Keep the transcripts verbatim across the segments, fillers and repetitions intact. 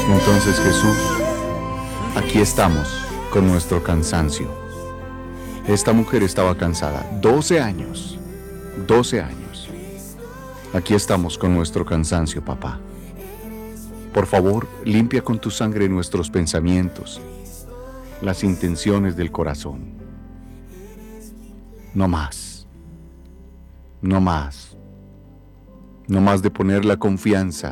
Entonces, Jesús, aquí estamos con nuestro cansancio. Esta mujer estaba cansada, doce años, doce años. Aquí estamos con nuestro cansancio, papá. Por favor, limpia con tu sangre nuestros pensamientos, las intenciones del corazón. No más, no más, no más de poner la confianza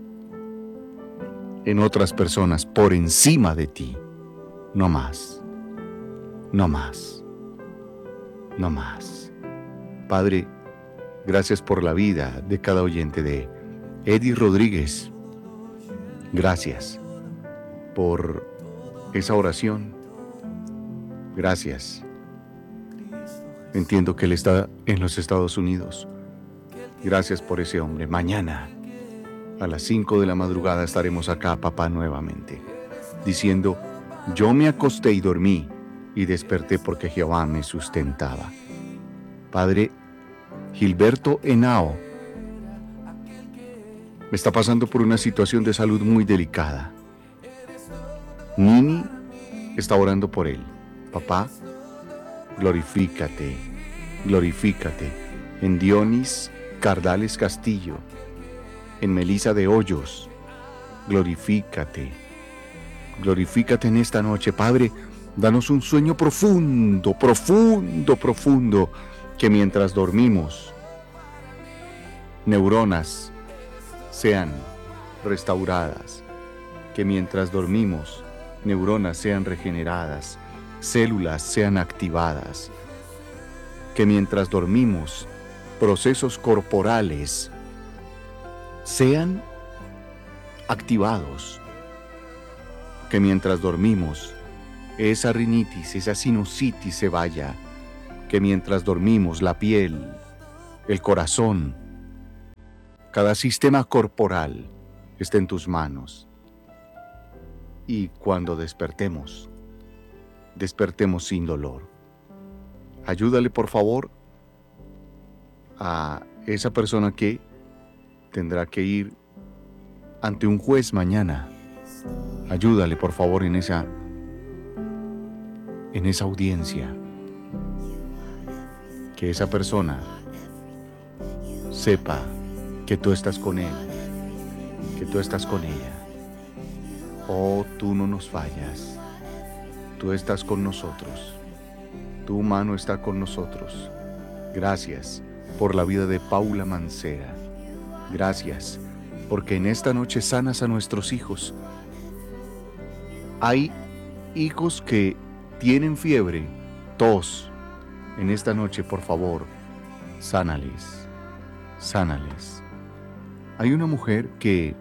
en otras personas por encima de ti. No más, no más, no más. Padre, gracias por la vida de cada oyente de Eddie Rodríguez. Gracias por esa oración. Gracias. Entiendo que él está en los Estados Unidos. Gracias por ese hombre. Mañana a las cinco de la madrugada estaremos acá, papá, nuevamente, diciendo: yo me acosté y dormí y desperté porque Jehová me sustentaba. Padre, Gilberto Henao está pasando por una situación de salud muy delicada. Nini está orando por él. Papá, glorifícate, glorifícate en Dionis Cardales Castillo, en Melisa de Hoyos. Glorifícate, glorifícate en esta noche. Padre, danos un sueño profundo, profundo, profundo, que mientras dormimos, neuronas sean restauradas, que mientras dormimos, neuronas sean regeneradas, células sean activadas, que mientras dormimos, procesos corporales sean activados, que mientras dormimos, esa rinitis, esa sinusitis se vaya, que mientras dormimos, la piel, el corazón, cada sistema corporal esté en tus manos. Y cuando despertemos, despertemos sin dolor. Ayúdale, por favor, a esa persona que tendrá que ir ante un juez mañana. Ayúdale, por favor, en esa, en esa audiencia. Que esa persona sepa que tú estás con él, que tú estás con ella. Oh, tú no nos fallas. Tú estás con nosotros. Tu mano está con nosotros. Gracias por la vida de Paula Mancera. Gracias porque en esta noche sanas a nuestros hijos. Hay hijos que tienen fiebre, tos. En esta noche, por favor, sánales, sánales. Hay una mujer que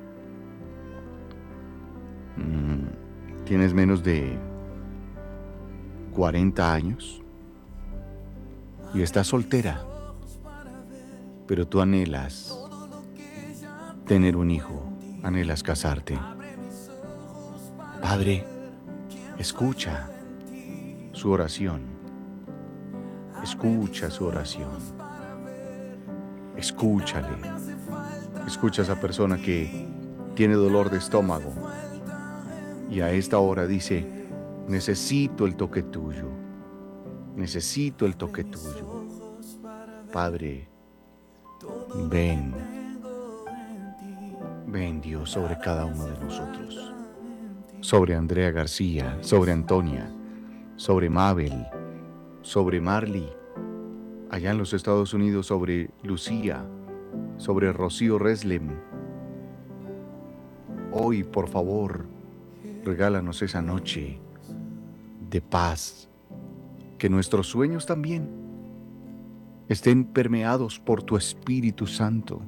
mmm, tienes menos de cuarenta años y estás soltera, pero tú anhelas tener un hijo, anhelas casarte. Padre, escucha su oración. Escucha su oración. Escúchale. Escucha a esa persona que tiene dolor de estómago y a esta hora dice: necesito el toque tuyo. Necesito el toque tuyo. Padre, ven. Ven, Dios, sobre cada uno de nosotros. Sobre Andrea García, sobre Antonia, sobre Mabel, sobre Marley, allá en los Estados Unidos, sobre Lucía, sobre Rocío Reslem. Hoy, por favor, regálanos esa noche de paz, que nuestros sueños también estén permeados por tu Espíritu Santo.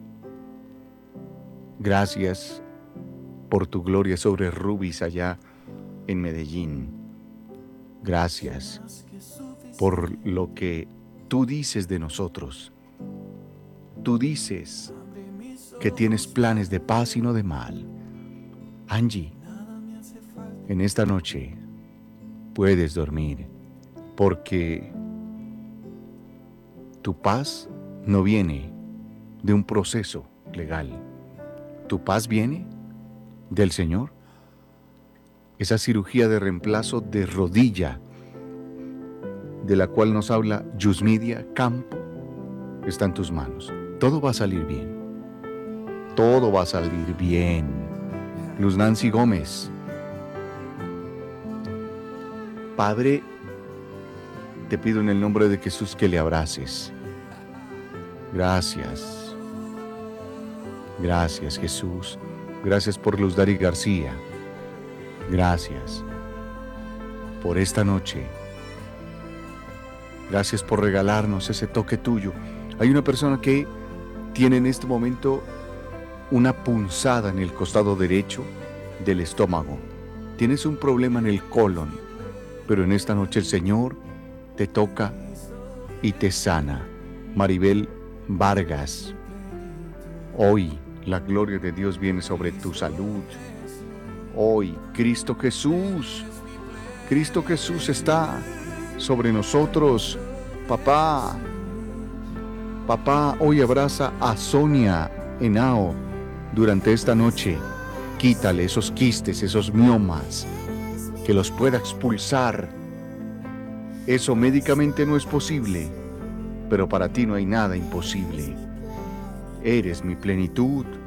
Gracias por tu gloria sobre Rubis allá en Medellín. Gracias por lo que tú dices de nosotros. Tú dices que tienes planes de paz y no de mal. Angie, en esta noche puedes dormir, porque tu paz no viene de un proceso legal. Tu paz viene del Señor esa cirugía de reemplazo de rodilla, de la cual nos habla Yusmidia Campo, está en tus manos. Todo va a salir bien. Todo va a salir bien. Luz Nancy Gómez. Padre, te pido en el nombre de Jesús que le abraces. Gracias. Gracias, Jesús. Gracias por Luz Dari García. Gracias por esta noche. Gracias por regalarnos ese toque tuyo. Hay una persona que tiene en este momento una punzada en el costado derecho del estómago. Tienes un problema en el colon, pero en esta noche el Señor te toca y te sana. Maribel Vargas, hoy la gloria de Dios viene sobre tu salud. Hoy Cristo Jesús, Cristo Jesús está sobre nosotros. Papá, papá, hoy abraza a Sonia Henao durante esta noche. Quítale esos quistes, esos miomas, que los pueda expulsar. Eso médicamente no es posible, pero para ti no hay nada imposible. Eres mi plenitud.